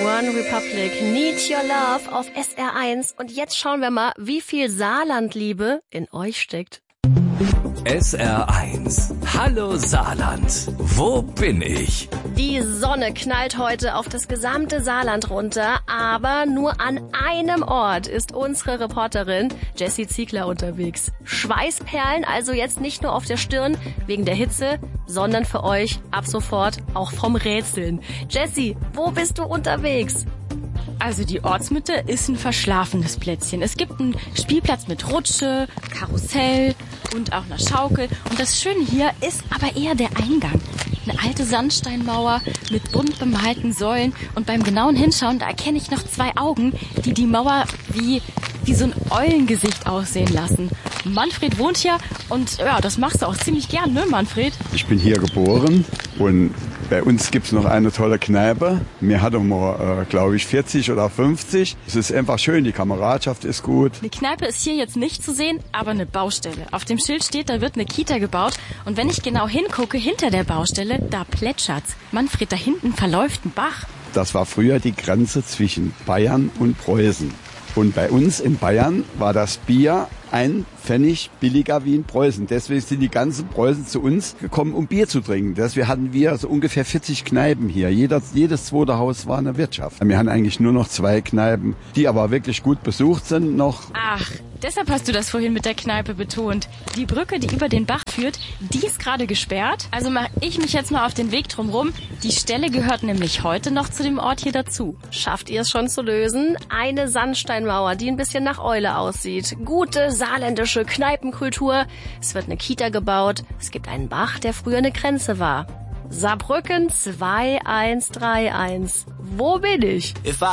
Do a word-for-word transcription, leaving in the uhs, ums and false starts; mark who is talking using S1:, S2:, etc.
S1: One Republic, Need Your Love auf S R eins. Und jetzt schauen wir mal, wie viel Saarlandliebe in euch steckt.
S2: S R eins. Hallo Saarland. Wo bin ich?
S1: Die Sonne knallt heute auf das gesamte Saarland runter, aber nur an einem Ort ist unsere Reporterin Jessie Ziegler unterwegs. Schweißperlen also jetzt nicht nur auf der Stirn wegen der Hitze, sondern für euch ab sofort auch vom Rätseln. Jessie, wo bist du unterwegs?
S3: Also die Ortsmitte ist ein verschlafenes Plätzchen. Es gibt einen Spielplatz mit Rutsche, Karussell und auch einer Schaukel. Und das Schöne hier ist aber eher der Eingang. Eine alte Sandsteinmauer mit bunt bemalten Säulen. Und beim genauen Hinschauen, da erkenne ich noch zwei Augen, die die Mauer wie, wie so ein Eulengesicht aussehen lassen. Manfred wohnt hier und ja, das machst du auch ziemlich gern, ne Manfred?
S4: Ich bin hier geboren und bei uns gibt's noch eine tolle Kneipe. Wir hatten mal, äh, glaube ich, vierzig oder fünfzig. Es ist einfach schön, die Kameradschaft ist gut.
S3: Eine Kneipe ist hier jetzt nicht zu sehen, aber eine Baustelle. Auf dem Schild steht, da wird eine Kita gebaut. Und wenn ich genau hingucke, hinter der Baustelle, da plätschert's. Manfred, da hinten verläuft ein Bach.
S4: Das war früher die Grenze zwischen Bayern und Preußen. Und bei uns in Bayern war das Bier ein Pfennig billiger wie in Preußen. Deswegen sind die ganzen Preußen zu uns gekommen, um Bier zu trinken. Deswegen hatten wir so ungefähr vierzig Kneipen hier. Jeder, jedes zweite Haus war eine Wirtschaft. Wir haben eigentlich nur noch zwei Kneipen, die aber wirklich gut besucht sind noch.
S3: Ach, deshalb hast du das vorhin mit der Kneipe betont. Die Brücke, die über den Bach führt, die ist gerade gesperrt. Also mache ich mich jetzt mal auf den Weg drumrum. Die Stelle gehört nämlich heute noch zu dem Ort hier dazu.
S1: Schafft ihr es schon zu lösen? Eine Sandsteinmauer, die ein bisschen nach Eule aussieht. Gute saarländische Kneipenkultur. Es wird eine Kita gebaut. Es gibt einen Bach, der früher eine Grenze war. Saarbrücken zwei eins drei eins. Wo bin ich?
S2: If I